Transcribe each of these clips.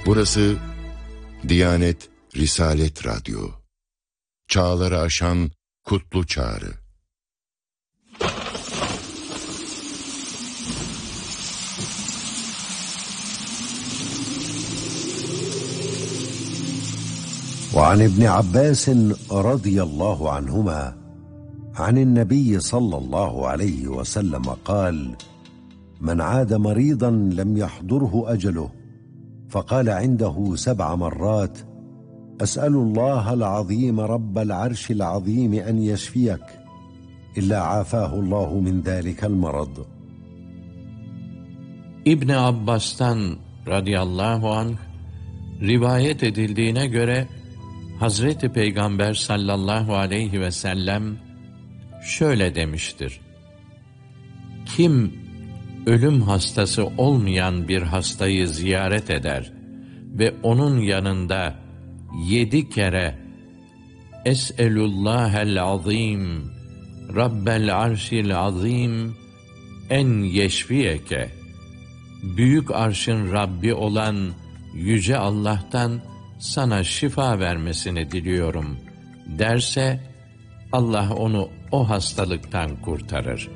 Burası Diyanet Risalet Radyo. Çağları aşan kutlu çağrı. وعن ابن عباس رضي الله عنهما عن النبي صلى الله عليه وسلم قال: من عاد مريضا لم يحضره أجله فقال عنده 7 مرات: أسأل الله العظيم رب العرش العظيم أن يشفيك إلا عافاه الله من ذلك المرض. İbn Abbas'tan radıyallahu anh rivayet edildiğine göre Hazreti Peygamber sallallahu aleyhi ve sellem şöyle demiştir: kim ölüm hastası olmayan bir hastayı ziyaret eder ve onun yanında 7 kere Es'elullahel azim Rabbel arşil azim en yeşfiyeke, büyük arşın Rabbi olan yüce Allah'tan sana şifa vermesini diliyorum derse, Allah onu o hastalıktan kurtarır.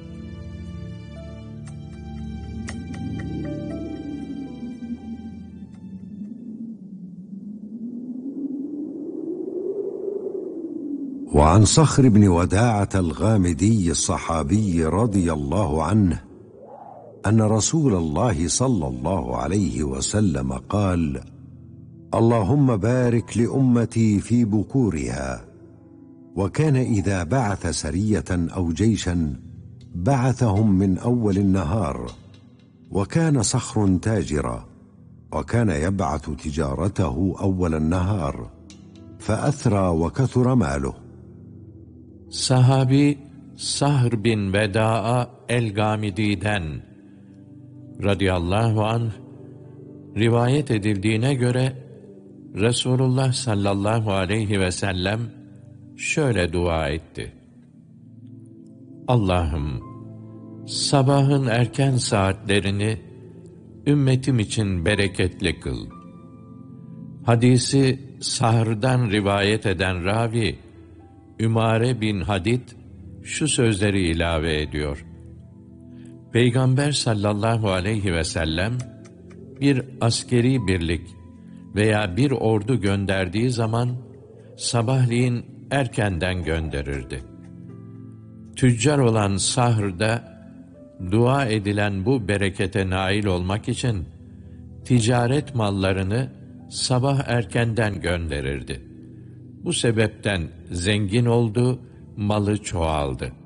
وعن صخر بن وداعة الغامدي الصحابي رضي الله عنه أن رسول الله صلى الله عليه وسلم قال: اللهم بارك لأمتي في بكورها. وكان إذا بعث سرية أو جيشا بعثهم من أول النهار. وكان صخر تاجرا، وكان يبعث تجارته أول النهار فأثرى وكثر ماله. Sahabi Sahr bin Veda'a el-Gamidi'den radıyallahu anh rivayet edildiğine göre Resulullah sallallahu aleyhi ve sellem şöyle dua etti: Allah'ım, sabahın erken saatlerini ümmetim için bereketli kıl. Hadisi Sahr'dan rivayet eden ravi Ümare bin Hadid şu sözleri ilave ediyor: Peygamber sallallahu aleyhi ve sellem bir askeri birlik veya bir ordu gönderdiği zaman sabahleyin erkenden gönderirdi. Tüccar olan Sahr'da dua edilen bu berekete nail olmak için ticaret mallarını sabah erkenden gönderirdi. Bu sebepten zengin oldu, malı çoğaldı.